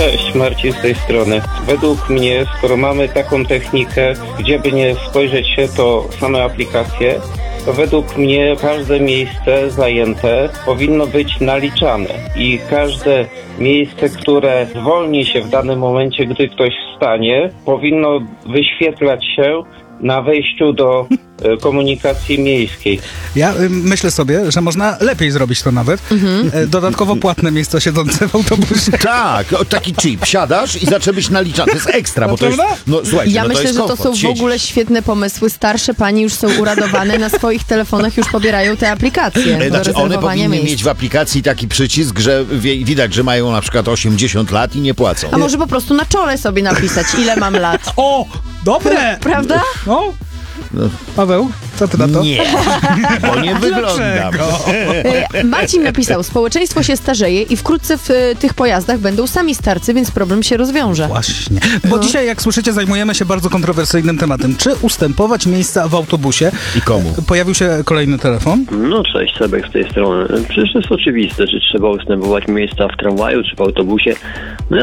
Cześć, Marcin z tej strony. Według mnie, skoro mamy taką technikę, gdzie by nie spojrzeć się, to same aplikacje, to według mnie każde miejsce zajęte powinno być naliczane i każde miejsce, które zwolni się w danym momencie, gdy ktoś wstanie, powinno wyświetlać się na wejściu do komunikacji miejskiej. Ja myślę sobie, że można lepiej zrobić to nawet. Dodatkowo płatne miejsca siedzące w autobusie. Tak, taki chip. Siadasz i zaczyna być naliczany. To jest ekstra, bo to jest... No, słuchajcie, Ja to myślę, jest że to komfort. są w ogóle świetne pomysły. Starsze pani już są uradowane, na swoich telefonach już pobierają te aplikacje do Znaczy one rezerwowania powinny miejsc. mieć w aplikacji taki przycisk, że widać, że mają na przykład 80 lat i nie płacą. A może po prostu na czole sobie napisać, ile mam lat. O, dobre! Prawda? No. Paweł, co ty na to? Nie, bo nie wyglądam. Marcin napisał, społeczeństwo się starzeje i wkrótce w tych pojazdach będą sami starcy, więc problem się rozwiąże. Właśnie. Bo dzisiaj, jak słyszycie, zajmujemy się bardzo kontrowersyjnym tematem. Czy ustępować miejsca w autobusie? I komu? Pojawił się kolejny telefon. No cześć, Sebek z tej strony. Przecież to jest oczywiste, że trzeba ustępować miejsca w tramwaju czy w autobusie. No ja